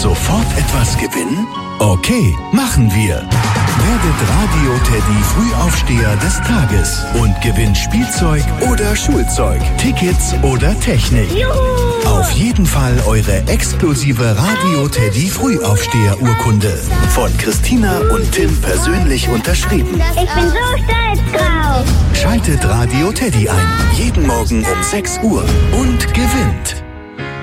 Sofort etwas gewinnen? Okay, machen wir. Werdet Radio Teddy Frühaufsteher des Tages und gewinnt Spielzeug oder Schulzeug, Tickets oder Technik. Juhu! Auf jeden Fall eure exklusive Radio Teddy Frühaufsteher-Urkunde. Von Christina und Tim persönlich unterschrieben. Ich bin so stolz drauf. Schaltet Radio Teddy ein. Jeden Morgen um 6 Uhr und gewinnt.